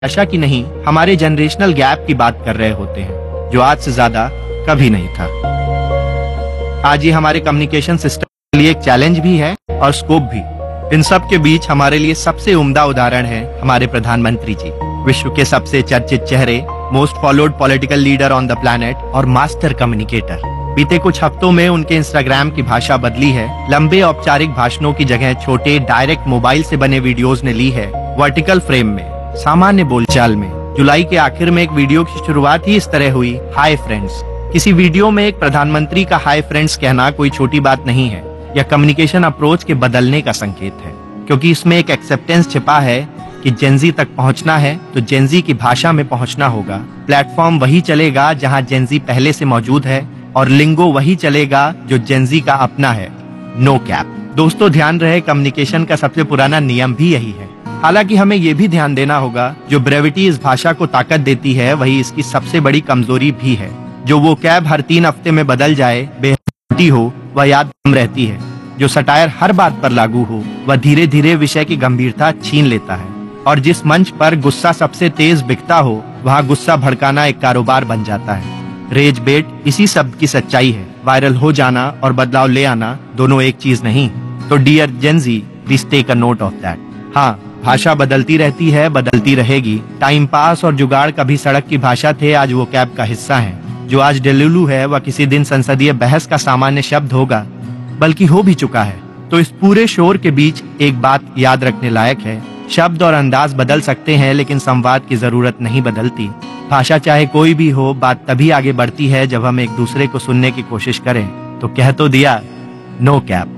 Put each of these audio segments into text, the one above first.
भाषा की नहीं, हमारे जनरेशनल गैप की बात कर रहे होते हैं, जो आज से ज्यादा कभी नहीं था। आज ये हमारे कम्युनिकेशन सिस्टम के लिए एक चैलेंज भी है और स्कोप भी। इन सब के बीच हमारे लिए सबसे उम्दा उदाहरण है हमारे प्रधानमंत्री जी, विश्व के सबसे चर्चित चेहरे, most followed political leader on the planet और मास्टर कम्युनिकेटर। बीते कुछ हफ्तों में उनके इंस्टाग्राम की भाषा बदली है। लंबे औपचारिक भाषणों की जगह छोटे डायरेक्ट मोबाइल से बने वीडियोस ने ली है वर्टिकल फ्रेम में, सामान्य बोलचाल में। जुलाई के आखिर में एक वीडियो की शुरुआत ही इस तरह हुई, हाय फ्रेंड्स। किसी वीडियो में एक प्रधानमंत्री का हाय फ्रेंड्स कहना कोई छोटी बात नहीं है। यह कम्युनिकेशन अप्रोच के बदलने का संकेत है, क्योंकि इसमें एक एक्सेप्टेंस छिपा है कि जेनजी तक पहुंचना है तो जेनजी की भाषा में पहुंचना होगा। प्लेटफॉर्म वही चलेगा जहां जेनजी पहले से मौजूद है और लिंगो वही चलेगा जो जेनजी का अपना है, नो कैप। दोस्तों ध्यान रहे, कम्युनिकेशन का सबसे पुराना नियम भी यही है। हालांकि हमें ये भी ध्यान देना होगा, जो ब्रेविटी इस भाषा को ताकत देती है वही इसकी सबसे बड़ी कमजोरी भी है। जो वो कैब हर 3 हफ्ते में बदल जाए, बेहती हो, वह याद कम रहती है। जो सटायर हर बात पर लागू हो, वह धीरे धीरे विषय की गंभीरता छीन लेता है। और जिस मंच पर गुस्सा सबसे तेज बिकता हो, वहाँ गुस्सा भड़काना एक कारोबार बन जाता है। रेज बेट इसी शब्द की सच्चाई है। वायरल हो जाना और बदलाव ले आना दोनों एक चीज नहीं। तो dear Gen Z, please take a note of that. हाँ, भाषा बदलती रहती है, बदलती रहेगी। टाइम पास और जुगाड़ कभी सड़क की भाषा थे, आज वो कैब का हिस्सा है। जो आज डेलुलू है वह किसी दिन संसदीय बहस का सामान्य शब्द होगा, बल्कि हो भी चुका है। तो इस पूरे शोर के बीच एक बात याद रखने लायक है, शब्द और अंदाज बदल सकते हैं लेकिन संवाद की जरूरत नहीं बदलती। भाषा चाहे कोई भी हो, बात तभी आगे बढ़ती है जब हम एक दूसरे को सुनने की कोशिश करें। तो कह तो दिया, नो कैप।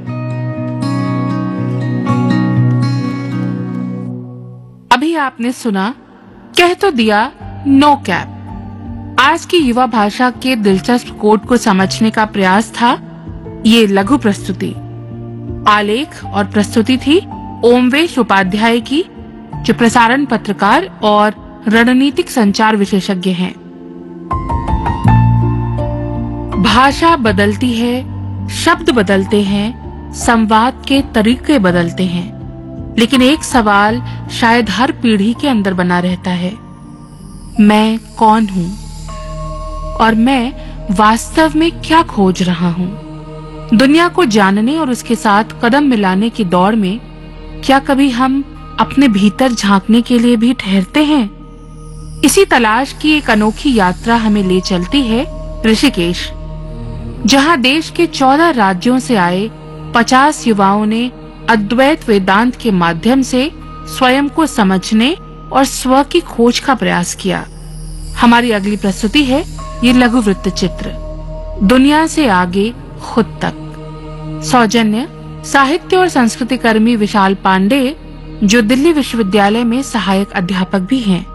अभी आपने सुना, कह तो दिया, नो कैप। आज की युवा भाषा के दिलचस्प कोड को समझने का प्रयास था ये लघु प्रस्तुति। आलेख और प्रस्तुति थी ओमवेश उपाध्याय की, जो प्रसारण पत्रकार और रणनीतिक संचार विशेषज्ञ हैं। भाषा बदलती है, शब्द बदलते हैं, संवाद के तरीके बदलते हैं, लेकिन एक सवाल शायद हर पीढ़ी के अंदर बना रहता है, मैं कौन हूँ और मैं वास्तव में क्या खोज रहा हूँ। दुनिया को जानने और उसके साथ कदम मिलाने की दौड़ में क्या कभी हम अपने भीतर झांकने के लिए भी ठहरते हैं? इसी तलाश की एक अनोखी यात्रा हमें ले चलती है ऋषिकेश, जहां देश के 14 राज्यों से आए 50 युवाओं ने अद्वैत वेदांत के माध्यम से स्वयं को समझने और स्व की खोज का प्रयास किया। हमारी अगली प्रस्तुति है ये लघु वृत्त चित्र, दुनिया से आगे खुद तक। सौजन्य साहित्य और संस्कृति कर्मी विशाल पांडे, जो दिल्ली विश्वविद्यालय में सहायक अध्यापक भी हैं।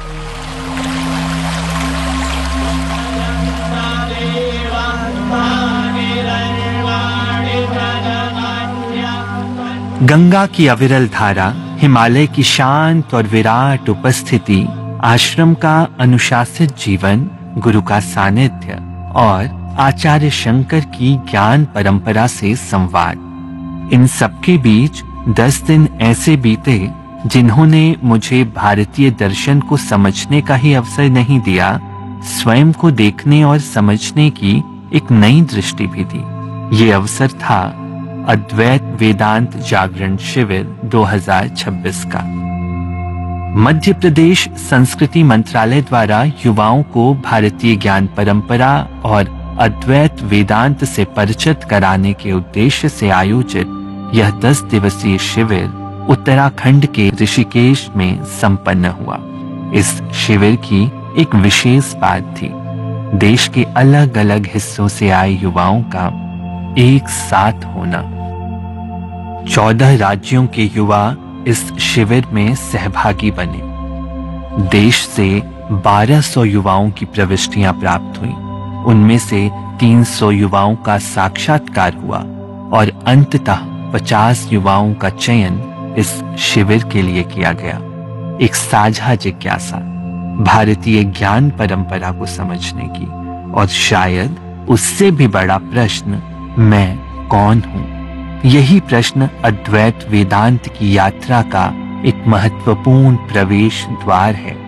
गंगा की अविरल धारा, हिमालय की शांत और विराट उपस्थिति, आश्रम का अनुशासित जीवन, गुरु का सानिध्य और आचार्य शंकर की ज्ञान परंपरा से संवाद। इन सबके बीच 10 दिन ऐसे बीते जिन्होंने मुझे भारतीय दर्शन को समझने का ही अवसर नहीं दिया, स्वयं को देखने और समझने की एक नई दृष्टि भी दी। ये अवसर था अद्वैत वेदांत जागरण शिविर 2026 का। मध्य प्रदेश संस्कृति मंत्रालय द्वारा युवाओं को भारतीय ज्ञान परंपरा और अद्वैत वेदांत से परिचित कराने के उद्देश्य से आयोजित यह 10 दिवसीय शिविर उत्तराखंड के ऋषिकेश में संपन्न हुआ। इस शिविर की एक विशेष बात थी, देश के अलग अलग हिस्सों से आए युवाओं का एक साथ होना। 14 राज्यों के युवा इस शिविर में सहभागी बने। देश से 1200 युवाओं की प्रविष्टियां प्राप्त हुई। उनमें से 300 युवाओं का साक्षात्कार हुआ और अंततः 50 युवाओं का चयन इस शिविर के लिए किया गया। एक साझा जिज्ञासा, भारतीय ज्ञान परंपरा को समझने की, और शायद उससे भी बड़ा प्रश्न, मैं कौन हूं? यही प्रश्न अद्वैत वेदांत की यात्रा का एक महत्वपूर्ण प्रवेश द्वार है।